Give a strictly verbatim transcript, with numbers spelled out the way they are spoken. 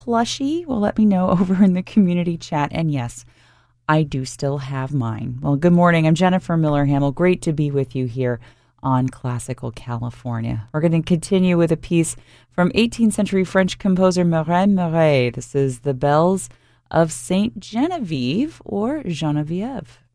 plushie? Well, let me know over in the community chat. And yes, I do still have mine. Well, good morning. I'm Jennifer Miller Hamill. Great to be with you here on Classical California. We're going to continue with a piece from eighteenth century French composer Murray Murray. This is The Bells of Saint Genevieve or Genevieve.